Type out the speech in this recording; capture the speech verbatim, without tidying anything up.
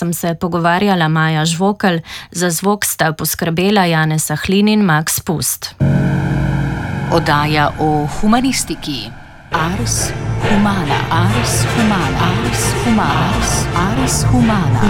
sem se pogovarjala Maja Žvokelj, za zvok sta poskrbela Janez Ahlin in Max Pust. Oddaja o humanistiki. Ars humana, ars humana, ars humana, ars humana.